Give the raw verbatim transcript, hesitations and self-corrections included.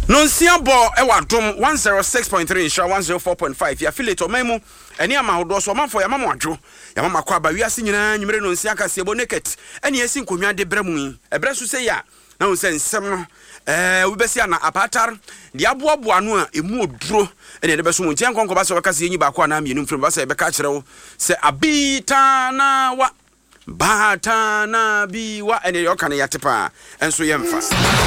No nsiabo e wadom one oh six point three insha one oh four point five ya affiliate omemu eni ama hodo so manfo ya mama adwo ya mama kwa ba wiase nyina nwumere no nsia kase ebo naked eni esi nkonwa de bremu yi ebre so se ya na wo se nsem no eh we besi na apatar de aboaboa no a emu oduro eni de beso mu ntia nkonko ba se wakase yenyi ba kwa na mienu mfrem ba se be ka kire wo se abita na wa bata na bi wa eni yo kan ya tepa enso yemfa